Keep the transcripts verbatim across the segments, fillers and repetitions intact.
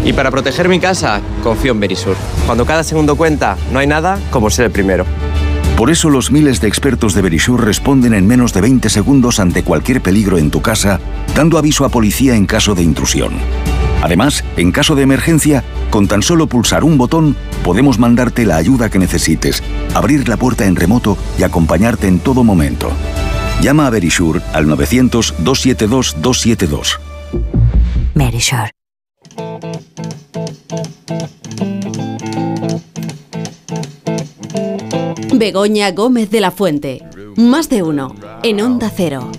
Y para proteger mi casa, confío en Verisur. Cuando cada segundo cuenta, no hay nada como ser el primero. Por eso los miles de expertos de Verisur responden en menos de veinte segundos ante cualquier peligro en tu casa, dando aviso a policía en caso de intrusión. Además, en caso de emergencia, con tan solo pulsar un botón, podemos mandarte la ayuda que necesites, abrir la puerta en remoto y acompañarte en todo momento. Llama a Verisur al novecientos, doscientos setenta y dos, doscientos setenta y dos. Verisur. Begoña Gómez de la Fuente. Más de uno. En Onda Cero.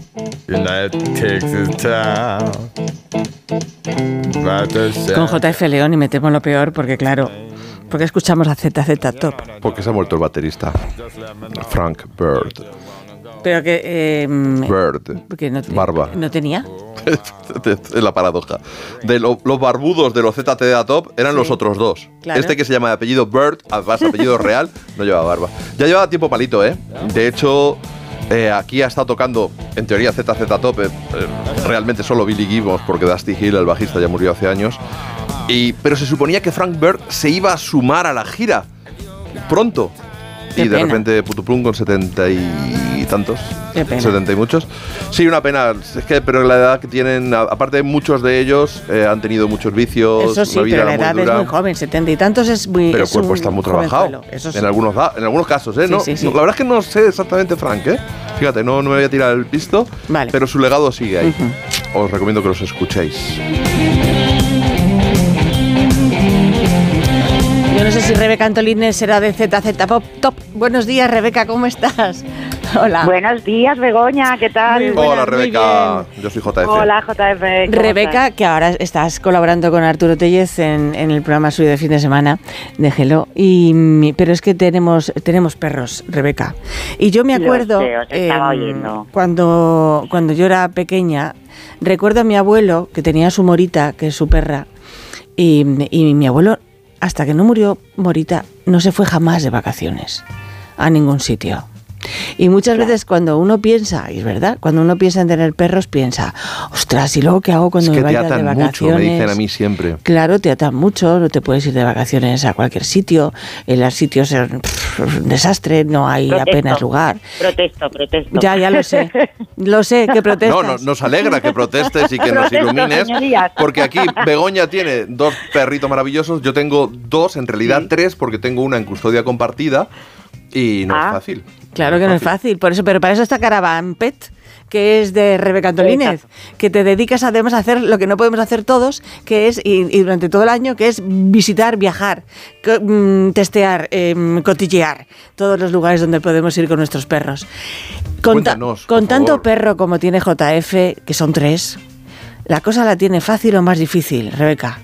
Con J F León y me temo lo peor porque, claro, porque escuchamos a Z Z Top. Porque se ha muerto el baterista, Frank Bird. Pero que... Eh, Bird. Porque no te, Barba. ¿No tenía? Es la paradoja. De lo, los barbudos de los Z Z Top eran sí, los otros dos. Claro. Este que se llama de apellido Bird, además apellido real, no lleva barba. Ya lleva tiempo palito, ¿eh? De hecho, eh, aquí ha estado tocando, en teoría, Z Z Top, eh, eh, realmente solo Billy Gibbons, porque Dusty Hill, el bajista, ya murió hace años. Y, pero se suponía que Frank Bird se iba a sumar a la gira pronto. Qué y de pena. repente Putuplum con setenta y tantos. Qué pena. setenta y muchos. Sí, una pena. Es que, pero la edad que tienen, aparte muchos de ellos eh, han tenido muchos vicios. Eso sí, una vida pero la edad muy es dura. muy joven, setenta y tantos es muy. Pero es el cuerpo un está muy trabajado. Eso sí. En algunos, en algunos casos, ¿eh? Sí, no, sí, sí. no, la verdad es que no sé exactamente Frank, ¿eh? Fíjate, no, no me voy a tirar el pisto. Vale. Pero su legado sigue ahí. Uh-huh. Os recomiendo que los escuchéis. Yo no sé si Rebeca Antolínez será de Z Z Pop Top. Buenos días, Rebeca, ¿cómo estás? Hola. Buenos días, Begoña, ¿qué tal? Muy buenas, Hola, muy Rebeca. Yo soy J F. Hola, J F. ¿cómo Rebeca, estás? que ahora estás colaborando con Arturo Tellez en, en el programa suyo de fin de semana de Hello. Y, pero es que tenemos, tenemos perros, Rebeca. Y yo me Lo acuerdo, sé, os estaba eh, oyendo. cuando, cuando yo era pequeña, recuerdo a mi abuelo, que tenía su Morita, que es su perra, y, y mi abuelo, hasta que no murió Morita, no se fue jamás de vacaciones a ningún sitio. Y muchas Claro. veces cuando uno piensa, y es verdad, cuando uno piensa en tener perros, piensa, ostras, ¿y luego qué hago cuando Es que me te vaya de atan vacaciones? mucho, me dicen a mí siempre. Claro, te atan mucho, no te puedes ir de vacaciones a cualquier sitio, en los sitios son pff, un desastre, no hay Protesto. apenas lugar. Protesto, protesto. Ya, ya lo sé, lo sé, que protestas. No, no, nos alegra que protestes y que nos Protesto, ilumines, señorías. porque aquí Begoña tiene dos perritos maravillosos, yo tengo dos, en realidad Sí. tres, porque tengo una en custodia compartida y no Ah. es fácil. Claro que no es fácil, por eso, pero para eso está Caravan Pet, que es de Rebeca Antolínez, que te dedicas además a hacer lo que no podemos hacer todos, que es, y, y durante todo el año, que es visitar, viajar, co- mm, testear, em, cotillear todos los lugares donde podemos ir con nuestros perros. Con, ta- Cuéntanos, con por tanto favor. perro como tiene J F, que son tres, ¿la cosa la tiene fácil o más difícil, Rebeca?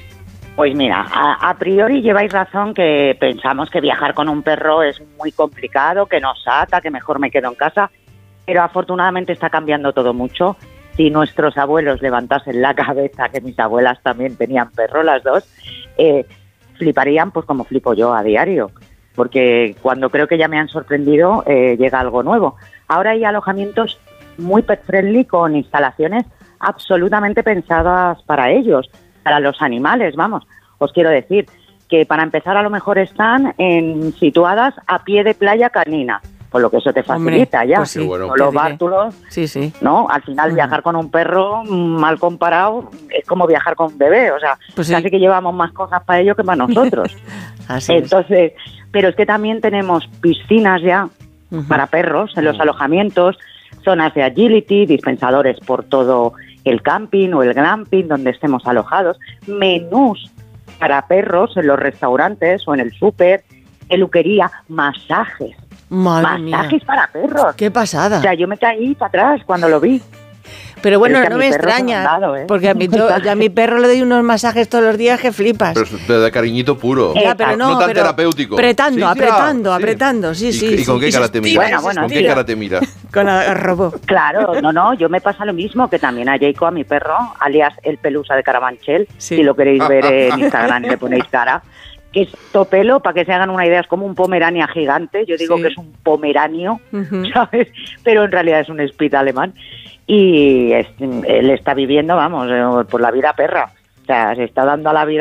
Pues mira, a, a priori lleváis razón que pensamos que viajar con un perro es muy complicado, que nos ata, que mejor me quedo en casa, pero afortunadamente está cambiando todo mucho. Si nuestros abuelos levantasen la cabeza, que mis abuelas también tenían perro, las dos, eh, fliparían pues como flipo yo a diario, porque cuando creo que ya me han sorprendido, eh, llega algo nuevo. Ahora hay alojamientos muy pet friendly con instalaciones absolutamente pensadas para ellos, para los animales, vamos. Os quiero decir que para empezar a lo mejor están en, situadas a pie de playa canina, por lo que eso te facilita. Hombre, ya. pues sí, Qué bueno. Con los te diré. bártulos, Sí, sí. ¿no? Al final Ujú. viajar con un perro, mm, mal comparado, es como viajar con un bebé, o sea, Pues sí. casi que llevamos más cosas para ellos que para nosotros. Así es. Entonces, pero es que también tenemos piscinas ya Ujú. para perros en los alojamientos, zonas de agility, dispensadores por todo el camping o el glamping donde estemos alojados, menús para perros en los restaurantes o en el súper, peluquería, masajes, Madre mía, masajes para perros. qué pasada. O sea, yo me caí para atrás cuando lo vi. Pero bueno, Pero es que no a me mi perro se extraña, lo han dado, ¿eh? porque a mi, yo- yo a mi perro le doy unos masajes todos los días que flipas. Pero es de, de cariñito puro. Ya, pero no, no tan pero terapéutico. apretando, Sí, ya, apretando, sí. apretando, sí, ¿Y, sí. ¿Y con sí, qué se cara te estira, mira? Bueno, bueno, ¿Con qué estira. cara te mira? Con el robot. Claro, no, no, yo me pasa lo mismo que también a Jacob, a mi perro, alias el pelusa de Carabanchel, Sí. si lo queréis ver en Instagram le ponéis cara, que es topelo, para que se hagan una idea, es como un pomerania gigante, yo digo Sí. que es un pomeranio, Ujú. ¿sabes? Pero en realidad es un spitz alemán y es- él está viviendo, vamos, eh, por la vida perra, o sea, se está dando a la vida